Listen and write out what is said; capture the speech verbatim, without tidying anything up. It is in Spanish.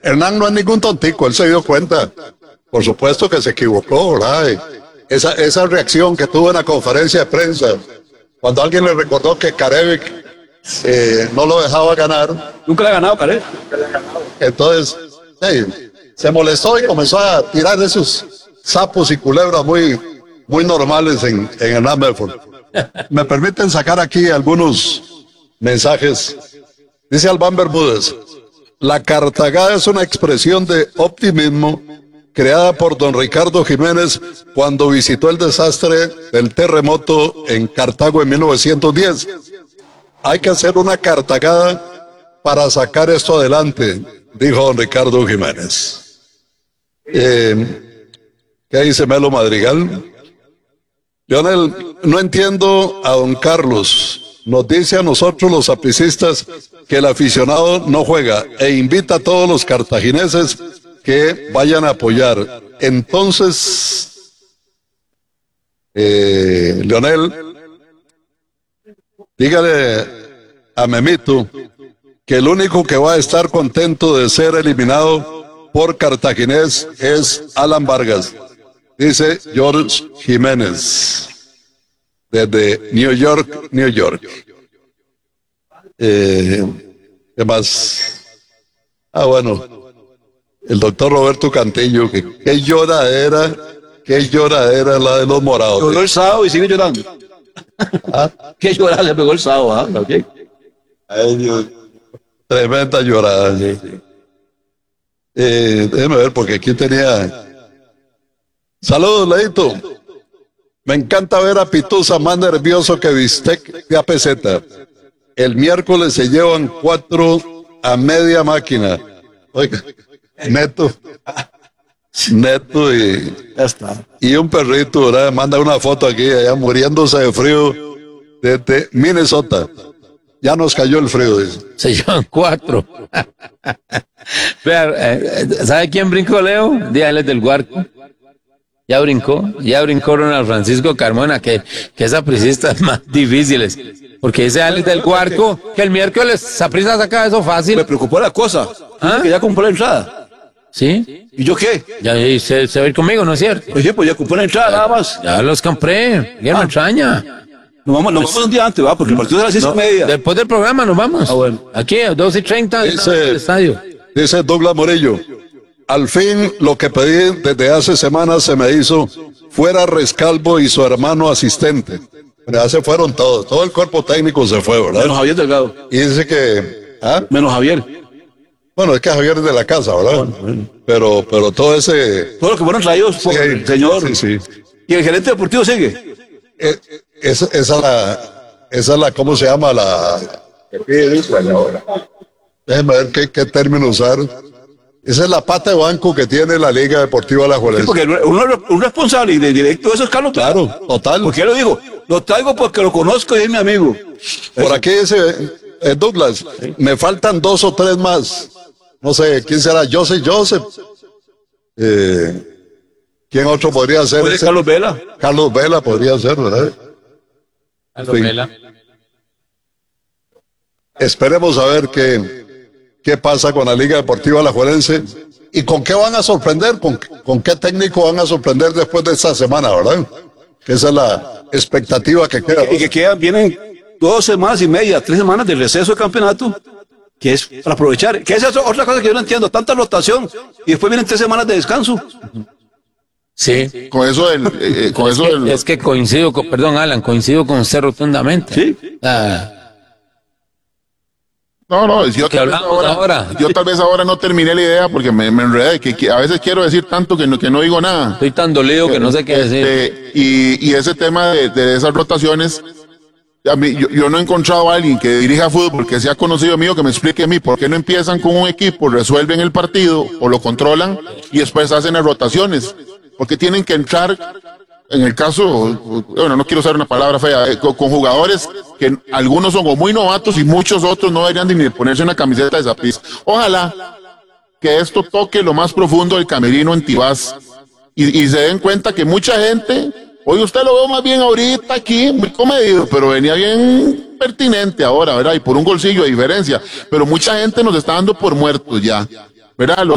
Hernán no es ningún tontico, él se dio cuenta. Por supuesto que se equivocó, ¿verdad? Y esa, esa reacción que tuvo en la conferencia de prensa, cuando alguien le recordó que Carevic eh, no lo dejaba ganar. Nunca le ha ganado, Carevic. Entonces, hey, se molestó y comenzó a tirar esos sapos y culebras muy, muy normales en, en Hernán Medford. Me permiten sacar aquí algunos mensajes. Dice Albán Bermúdez: la cartagada es una expresión de optimismo creada por don Ricardo Jiménez cuando visitó el desastre del terremoto en Cartago en mil novecientos diez. Hay que hacer una cartagada para sacar esto adelante, dijo don Ricardo Jiménez. Eh, ¿Qué dice Melo Madrigal? Lionel, no entiendo a don Carlos. Nos dice a nosotros los sapricistas que el aficionado no juega e invita a todos los cartagineses que vayan a apoyar. Entonces, eh, Lionel, dígale a Memito que el único que va a estar contento de ser eliminado por Cartaginés es Alan Vargas, dice George Jiménez, desde New York, New York. Eh, ¿Qué más? Ah, bueno, el doctor Roberto Cantillo, que qué lloradera, qué lloradera la de los morados. Lloró el sábado y sigue llorando. ¿Ah? Qué llorada le pegó el sábado, ¿ah? ¿Okay? Ay, Dios. Tremenda llorada. Sí, sí. Eh, déjeme ver, porque aquí tenía... Saludos, Leito. Me encanta ver a Pituza más nervioso que Bistec de A P Z. El miércoles se llevan cuatro a media máquina. Oiga, neto. Neto y... Ya está. Y un perrito, ¿verdad? Manda una foto aquí, allá muriéndose de frío desde Minnesota. Ya nos cayó el frío, dice. Se llevan cuatro. Vean, eh, ¿sabe quién brincó, Leo? Dígale del Huarco. Ya brincó, ya brincó Ronald Francisco Carmona, que, que es sapricista más difíciles. Porque dice Alex del Huarco que el miércoles Saprissa saca eso fácil. Me preocupó la cosa. ¿Ah? Que ya compró la entrada. ¿Sí? ¿Y yo qué? Ya y se, se va a ir conmigo, ¿no es cierto? Oye, pues ya compré la entrada, nada más. Ya los compré, ya no extraña. Nos vamos, nos vamos un día antes, ¿va? Porque el partido es a las seis No, y media. después del programa nos vamos. Ah, bueno. Aquí a dos y treinta Dice- en el estadio. Dice Douglas Morillo: al fin lo que pedí desde hace semanas se me hizo. Fuera Rescalvo y su hermano asistente. Ya se fueron todos, todo el cuerpo técnico se fue, ¿verdad? Menos Javier Delgado. Y dice que... ¿ah? Menos Javier. Bueno, es que Javier es de la casa, ¿verdad? Bueno, bueno. Pero, pero todo ese... Todo lo que fueron traídos por Sí, el señor. sí, sí. Y el gerente deportivo sigue. Eh, esa, esa la... Esa es la... ¿Cómo se llama? La... Déjeme ver qué, qué término usar. Esa es la pata de banco que tiene la Liga Deportiva Sí, Alajuelense. porque uno, un responsable y de directo de eso es Carlos Pérez. Claro, total. ¿Por qué lo digo? Lo traigo porque lo conozco y es mi amigo. Por aquí dice eh, Douglas, me faltan dos o tres más. No sé, ¿quién será? Joseph Joseph. Eh, ¿Quién otro podría ser? Puede ese? Carlos Vela. Carlos Vela podría ser, ¿verdad? Carlos Sí. Vela. Esperemos a ver qué, qué pasa con la Liga Deportiva Alajuelense y con qué van a sorprender, con, con qué técnico van a sorprender después de esta semana, ¿verdad? Que esa es la expectativa que queda. Y que quedan, vienen dos semanas y media, tres semanas de receso de campeonato, que es para aprovechar. Que esa es otra cosa que yo no entiendo, tanta rotación y después vienen tres semanas de descanso. Sí. Con eso del, eh, con eso Es del, que, es que coincido con, perdón Alan, coincido con usted rotundamente. Sí. Ah, no, no, yo que tal, vez hablamos ahora, ahora. yo tal vez ahora no terminé la idea porque me, me enredé, que, que a veces quiero decir tanto que no, que no digo nada. estoy tan dolido que no sé qué decir. Este, y, y ese tema de, de esas rotaciones, a mí, yo, yo no he encontrado a alguien que dirija fútbol, que sea conocido mío, que me explique a mí por qué no empiezan con un equipo, resuelven el partido o lo controlan y después hacen las rotaciones. Porque tienen que entrar, en el caso, bueno, no quiero usar una palabra fea, eh, con, con jugadores que algunos son o muy novatos y muchos otros no deberían ni ponerse una camiseta de Saprissa. Ojalá que esto toque lo más profundo del camerino en Tibás y, y se den cuenta que mucha gente, hoy usted lo veo más bien ahorita aquí, muy comedido, pero venía bien pertinente ahora, ¿verdad? Y por un golcillo de diferencia, pero mucha gente nos está dando por muertos ya, ¿verdad? Los